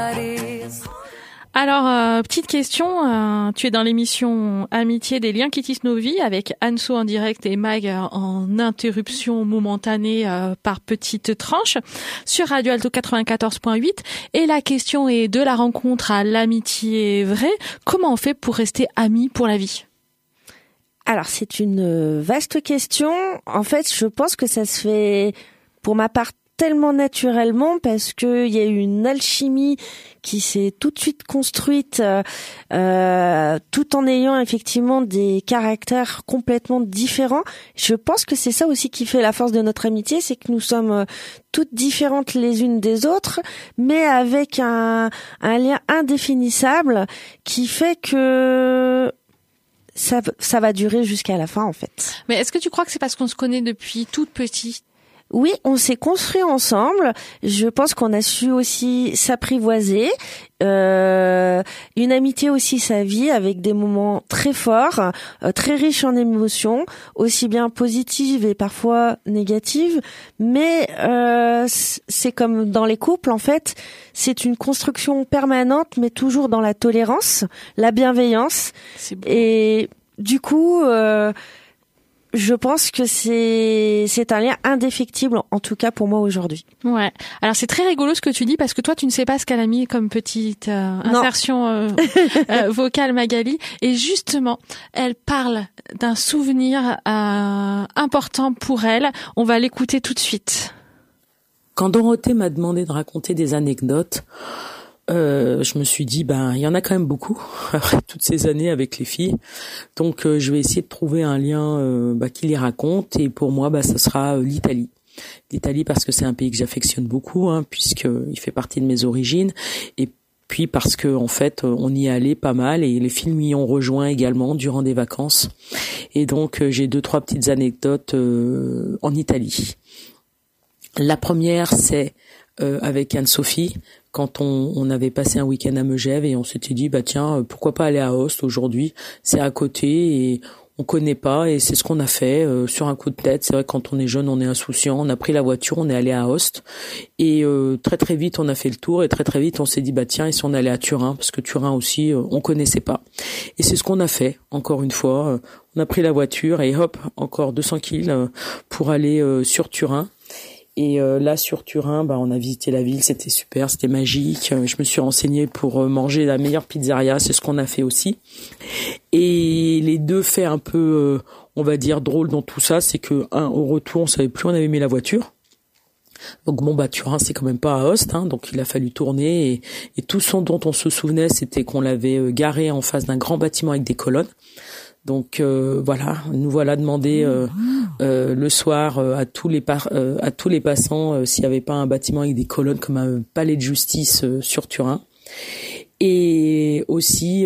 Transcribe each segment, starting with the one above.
Alors, petite question, tu es dans l'émission Amitié des liens qui tissent nos vies avec Anso en direct et Mag en interruption momentanée par petites tranches sur Radio Alto 94.8. Et la question est de la rencontre à l'amitié vraie. Comment on fait pour rester amis pour la vie ? Alors, c'est une vaste question. En fait, je pense que ça se fait, pour ma part, tellement naturellement parce que il y a eu une alchimie qui s'est tout de suite construite tout en ayant effectivement des caractères complètement différents. Je pense que c'est ça aussi qui fait la force de notre amitié, c'est que nous sommes toutes différentes les unes des autres, mais avec un lien indéfinissable qui fait que ça va durer jusqu'à la fin en fait. Mais est-ce que tu crois que c'est parce qu'on se connaît depuis toute petite ? Oui, on s'est construit ensemble. Je pense qu'on a su aussi s'apprivoiser. Une amitié aussi sa vie avec des moments très forts, très riches en émotions, aussi bien positives et parfois négatives. Mais c'est comme dans les couples en fait, c'est une construction permanente, mais toujours dans la tolérance, la bienveillance. C'est beau. Et du coup. Je pense que c'est un lien indéfectible, en tout cas pour moi aujourd'hui. Ouais. Alors c'est très rigolo ce que tu dis parce que toi tu ne sais pas ce qu'elle a mis comme petite insertion vocale Magali. Et justement, elle parle d'un souvenir important pour elle. On va l'écouter tout de suite. Quand Dorothée m'a demandé de raconter des anecdotes, je me suis dit, il y en a quand même beaucoup après toutes ces années avec les filles. Donc, je vais essayer de trouver un lien qui les raconte. Et pour moi, ça sera l'Italie. L'Italie parce que c'est un pays que j'affectionne beaucoup, puisqu'il fait partie de mes origines. Et puis parce que en fait, on y est allé pas mal et les filles m'y ont rejoint également durant des vacances. Et donc, j'ai 2-3 petites anecdotes en Italie. La première, c'est avec Anne-Sophie, quand on avait passé un week-end à Megève et on s'était dit tiens, pourquoi pas aller à Ust aujourd'hui, c'est à côté et on connaît pas et c'est ce qu'on a fait sur un coup de tête. C'est vrai que quand on est jeune, on est insouciant, on a pris la voiture, on est allé à Ust et très très vite on a fait le tour et très très vite on s'est dit tiens, et si on allait à Turin, parce que Turin aussi on connaissait pas. Et c'est ce qu'on a fait encore une fois, on a pris la voiture et hop, encore 200 kills pour aller sur Turin. Et là sur Turin, on a visité la ville, c'était super, c'était magique. Je me suis renseignée pour manger la meilleure pizzeria, c'est ce qu'on a fait aussi. Et les deux faits un peu, on va dire drôles dans tout ça, c'est que au retour, on savait plus où on avait mis la voiture. Donc Turin c'est quand même pas à Ust, donc il a fallu tourner et tout ce dont on se souvenait, c'était qu'on l'avait garé en face d'un grand bâtiment avec des colonnes. Donc nous voilà demandé le soir à tous les passants s'il n'y avait pas un bâtiment avec des colonnes comme un palais de justice sur Turin. Et aussi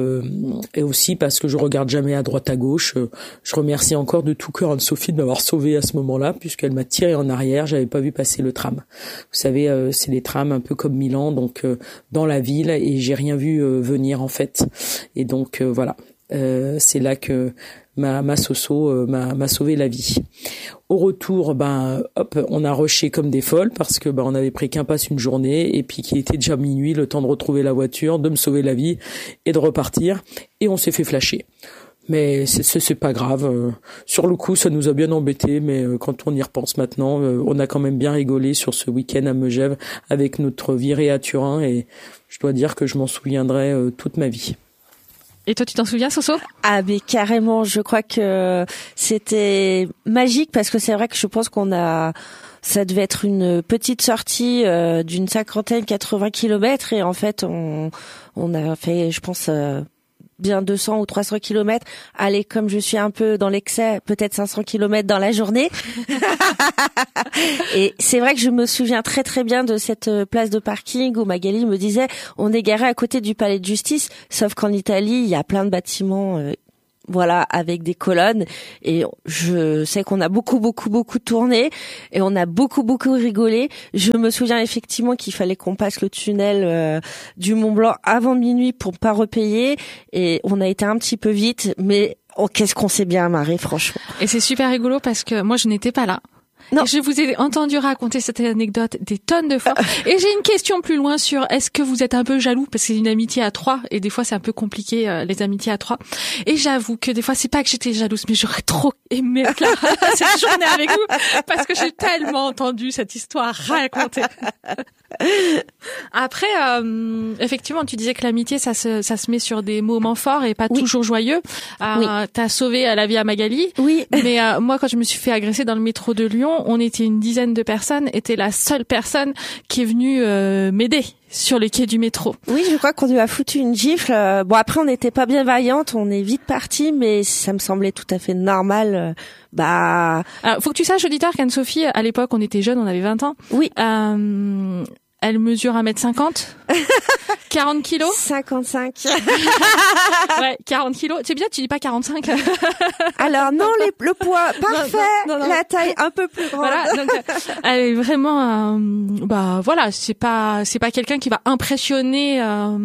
parce que je regarde jamais à droite à gauche, je remercie encore de tout cœur Anne-Sophie de m'avoir sauvée à ce moment-là puisqu'elle m'a tiré en arrière, j'avais pas vu passer le tram. Vous savez, c'est les trams un peu comme Milan, donc dans la ville et j'ai rien vu venir en fait. Et donc voilà. C'est là que ma Soso m'a sauvé la vie. Au retour, on a rushé comme des folles parce que on avait pris qu'un pass une journée et puis qu'il était déjà minuit, le temps de retrouver la voiture, de me sauver la vie et de repartir. Et on s'est fait flasher. Mais c'est pas grave. Sur le coup, ça nous a bien embêtés, mais quand on y repense maintenant, on a quand même bien rigolé sur ce week-end à Megève avec notre virée à Turin et je dois dire que je m'en souviendrai toute ma vie. Et toi, tu t'en souviens, Soso ? Ah, mais carrément, je crois que c'était magique parce que c'est vrai que je pense ça devait être une petite sortie d'une 80 kilomètres et en fait, on a fait, je pense, bien 200 ou 300 kilomètres. Allez, comme je suis un peu dans l'excès, peut-être 500 kilomètres dans la journée. Et c'est vrai que je me souviens très très bien de cette place de parking où Magali me disait on est garé à côté du palais de justice, sauf qu'en Italie, il y a plein de bâtiments avec des colonnes et je sais qu'on a beaucoup tourné et on a beaucoup rigolé. Je me souviens effectivement qu'il fallait qu'on passe le tunnel du Mont Blanc avant minuit pour pas repayer et on a été un petit peu vite mais qu'est-ce qu'on s'est bien marré franchement. Et c'est super rigolo parce que moi je n'étais pas là. Non. Et je vous ai entendu raconter cette anecdote des tonnes de fois. Et j'ai une question plus loin sur est-ce que vous êtes un peu jaloux parce que c'est une amitié à 3 et des fois c'est un peu compliqué les amitiés à 3. Et j'avoue que des fois c'est pas que j'étais jalouse mais j'aurais trop aimé Clara cette journée avec vous parce que j'ai tellement entendu cette histoire racontée. Après effectivement tu disais que l'amitié ça se met sur des moments forts et pas toujours joyeux. Oui. T'as sauvé la vie à Magali. Oui. Mais moi quand je me suis fait agresser dans le métro de Lyon, on était une dizaine de personnes, était la seule personne qui est venue m'aider sur les quais du métro. Oui, je crois qu'on lui a foutu une gifle. Bon, après, on n'était pas bienveillante, on est vite parti, mais ça me semblait tout à fait normal. Alors, faut que tu saches, auditeur, qu'Anne-Sophie, à l'époque, on était jeunes, on avait 20 ans. Oui. Elle mesure 1m50, 40 kilos. 55. Ouais, 40 kilos. C'est bizarre, tu dis pas 45. Alors non, le poids parfait, non. la taille un peu plus grande. Voilà, donc elle est vraiment, voilà, c'est pas quelqu'un qui va impressionner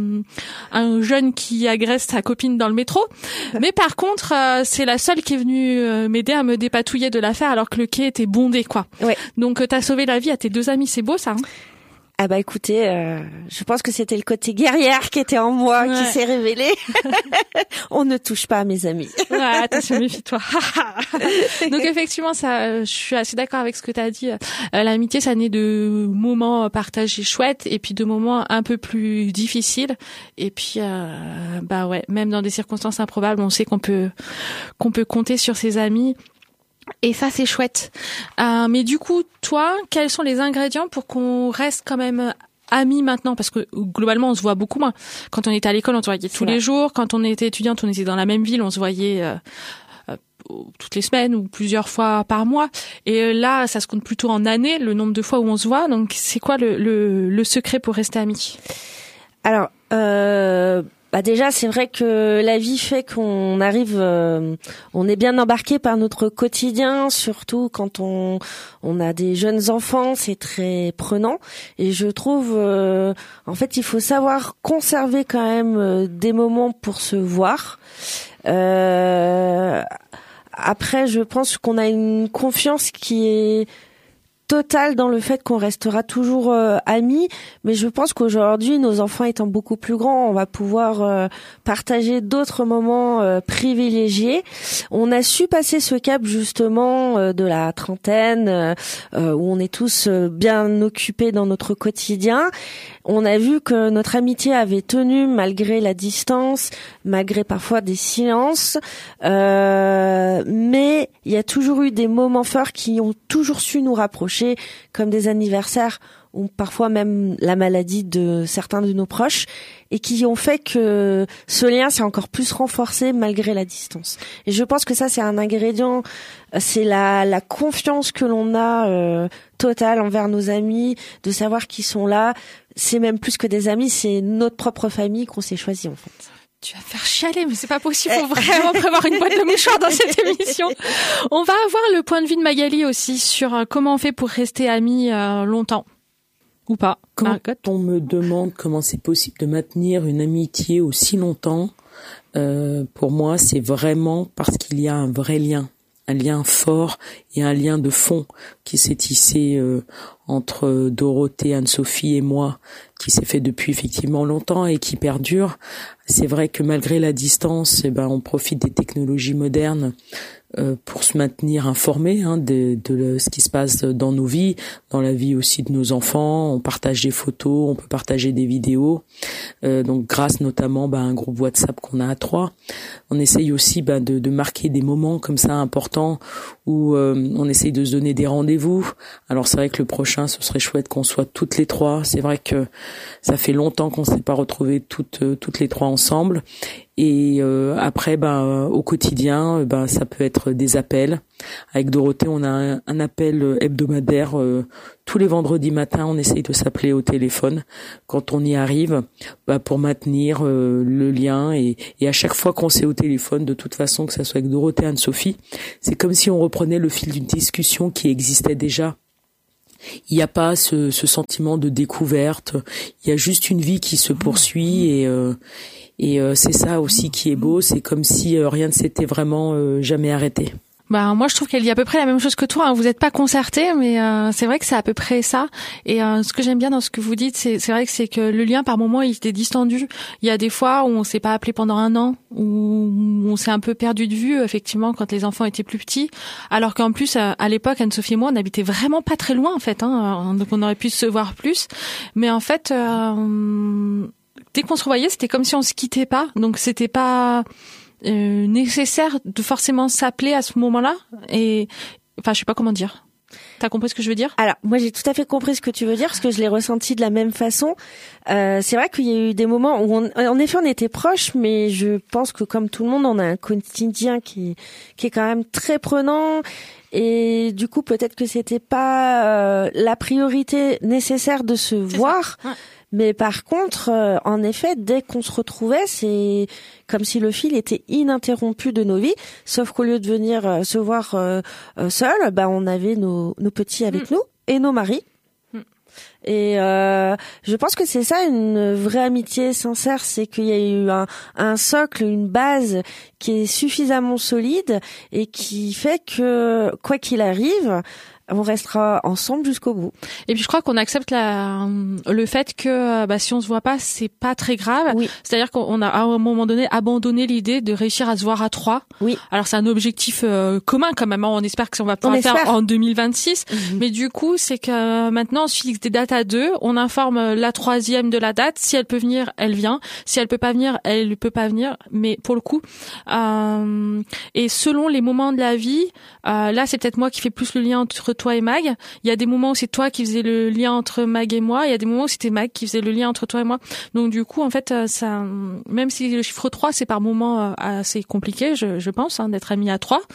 un jeune qui agresse sa copine dans le métro. Mais par contre, c'est la seule qui est venue m'aider à me dépatouiller de l'affaire alors que le quai était bondé, quoi. Ouais. Donc t'as sauvé la vie à tes 2 amis, c'est beau ça. Hein. Ah bah écoutez, je pense que c'était le côté guerrière qui était en moi qui s'est révélé. On ne touche pas à mes amis. Ouais, attention, méfie-toi. Donc effectivement, ça, je suis assez d'accord avec ce que tu as dit. L'amitié, ça naît de moments partagés chouettes et puis de moments un peu plus difficiles. Et puis, ouais, même dans des circonstances improbables, on sait qu'on peut compter sur ses amis. Et ça, c'est chouette. Mais du coup, toi, quels sont les ingrédients pour qu'on reste quand même amis maintenant? Parce que globalement, on se voit beaucoup moins. Quand on était à l'école, on se voyait tous les jours. Quand on était étudiante, on était dans la même ville, on se voyait toutes les semaines ou plusieurs fois par mois. Et là, ça se compte plutôt en années, le nombre de fois où on se voit. Donc, c'est quoi le secret pour rester amis? Alors, déjà, c'est vrai que la vie fait qu'on arrive, on est bien embarqué par notre quotidien, surtout quand on a des jeunes enfants, c'est très prenant. Et je trouve, en fait, il faut savoir conserver quand même des moments pour se voir. Après, je pense qu'on a une confiance qui est total dans le fait qu'on restera toujours amis, mais je pense qu'aujourd'hui, nos enfants étant beaucoup plus grands, on va pouvoir partager d'autres moments privilégiés. On a su passer ce cap justement de la trentaine, où on est tous bien occupés dans notre quotidien. On a vu que notre amitié avait tenu malgré la distance, malgré parfois des silences, mais il y a toujours eu des moments forts qui ont toujours su nous rapprocher, comme des anniversaires ou parfois même la maladie de certains de nos proches, et qui ont fait que ce lien s'est encore plus renforcé malgré la distance. Et je pense que ça, c'est un ingrédient, c'est la confiance que l'on a totale envers nos amis, de savoir qu'ils sont là. C'est même plus que des amis, c'est notre propre famille qu'on s'est choisi en fait. Tu vas faire chialer, mais c'est pas possible. Faut vraiment prévoir une boîte de mouchoirs dans cette émission. On va avoir le point de vue de Magali aussi sur comment on fait pour rester amis longtemps. Ou pas. Quand on me demande comment c'est possible de maintenir une amitié aussi longtemps, pour moi, c'est vraiment parce qu'il y a un vrai lien. Un lien fort et un lien de fond qui s'est tissé entre Dorothée, Anne-Sophie et moi, qui s'est fait depuis effectivement longtemps et qui perdure. C'est vrai que malgré la distance, on profite des technologies modernes pour se maintenir informés de ce qui se passe dans nos vies, dans la vie aussi de nos enfants. On partage des photos, on peut partager des vidéos. Donc grâce notamment à un groupe WhatsApp qu'on a à 3, on essaye aussi de marquer des moments comme ça importants où on essaye de se donner des rendez-vous. Alors c'est vrai que le prochain, ce serait chouette qu'on soit toutes les 3. C'est vrai que ça fait longtemps qu'on ne s'est pas retrouvées toutes les 3 ensemble. Et après, au quotidien, ça peut être des appels. Avec Dorothée, on a un appel hebdomadaire tous les vendredis matins. On essaye de s'appeler au téléphone quand on y arrive, pour maintenir le lien. Et à chaque fois qu'on s'est au téléphone, de toute façon, que ça soit avec Dorothée, Anne-Sophie, c'est comme si on reprenait le fil d'une discussion qui existait déjà. Il n'y a pas ce sentiment de découverte. Il y a juste une vie qui se poursuit et c'est ça aussi qui est beau. C'est comme si rien ne s'était vraiment jamais arrêté. Bah moi je trouve qu'elle dit à peu près la même chose que toi. Hein. Vous n'êtes pas concertés, mais c'est vrai que c'est à peu près ça. Et ce que j'aime bien dans ce que vous dites, c'est vrai que c'est que le lien par moment il était distendu. Il y a des fois où on s'est pas appelé pendant 1 an, où on s'est un peu perdu de vue effectivement quand les enfants étaient plus petits. Alors qu'en plus à l'époque Anne-Sophie et moi on habitait vraiment pas très loin en fait. Hein, donc on aurait pu se voir plus. Mais en fait dès qu'on se revoyait c'était comme si on se quittait pas. Donc c'était pas nécessaire de forcément s'appeler à ce moment-là et enfin je sais pas comment dire. T'as compris ce que je veux dire? Alors moi j'ai tout à fait compris ce que tu veux dire parce que je l'ai ressenti de la même façon. C'est vrai qu'il y a eu des moments où en effet on était proches, mais je pense que comme tout le monde on a un quotidien qui est quand même très prenant et du coup peut-être que c'était pas la priorité nécessaire de se voir. Ouais. Mais par contre, en effet, dès qu'on se retrouvait, c'est comme si le fil était ininterrompu de nos vies, sauf qu'au lieu de venir se voir seul, bah on avait nos petits avec nous et nos maris. Et je pense que c'est ça une vraie amitié sincère, c'est qu'il y a eu un socle, une base qui est suffisamment solide et qui fait que quoi qu'il arrive, on restera ensemble jusqu'au bout. Et puis je crois qu'on accepte le fait que si on se voit pas, c'est pas très grave. Oui. C'est-à-dire qu'on a à un moment donné abandonné l'idée de réussir à se voir à 3. Oui. Alors c'est un objectif commun quand même. On espère que on va pouvoir le faire en 2026. Mais du coup, c'est que maintenant on se fixe des dates à 2. On informe la 3e de la date. Si elle peut venir, elle vient. Si elle peut pas venir, elle peut pas venir. Mais pour le coup, et selon les moments de la vie, là c'est peut-être moi qui fais plus le lien entre toi et Mag. Il y a des moments où c'est toi qui faisais le lien entre Mag et moi. Il y a des moments où c'était Mag qui faisait le lien entre toi et moi. Donc du coup, en fait, ça, même si le chiffre 3, c'est par moments assez compliqué, je pense, d'être ami à 3,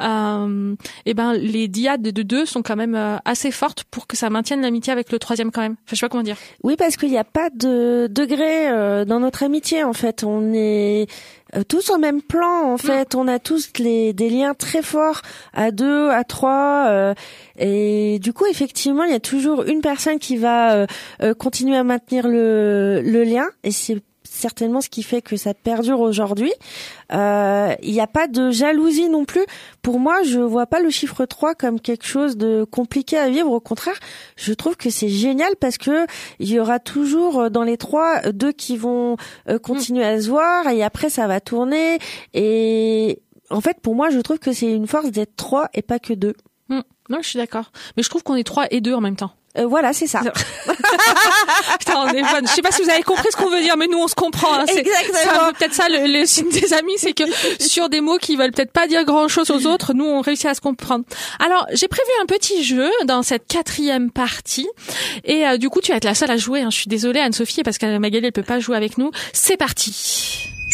et ben les dyades de 2 sont quand même assez fortes pour que ça maintienne l'amitié avec le 3e quand même. Enfin, je sais pas comment dire. Oui, parce qu'il n'y a pas de degré dans notre amitié, en fait. On est tous au même plan, en fait. On a tous des liens très forts à 2, à 3, et du coup, effectivement, il y a toujours une personne qui va continuer à maintenir le lien, et c'est certainement ce qui fait que ça perdure aujourd'hui. Il n'y a pas de jalousie non plus. Pour moi, je vois pas le chiffre 3 comme quelque chose de compliqué à vivre. Au contraire, je trouve que c'est génial parce que il y aura toujours dans les 3 2 qui vont continuer à se voir et après ça va tourner. Et en fait, pour moi, je trouve que c'est une force d'être 3 et pas que 2. Non, je suis d'accord. Mais je trouve qu'on est 3 et 2 en même temps. Voilà, c'est ça. Putain, on est bonne. Je sais pas si vous avez compris ce qu'on veut dire, mais nous on se comprend. Hein. C'est un peu peut-être ça le signe des amis, c'est que sur des mots qui veulent peut-être pas dire grand-chose aux autres, nous on réussit à se comprendre. Alors j'ai prévu un petit jeu dans cette 4e partie, et du coup tu vas être la seule à jouer. Hein. Je suis désolée Anne-Sophie parce que Magali elle peut pas jouer avec nous. C'est parti.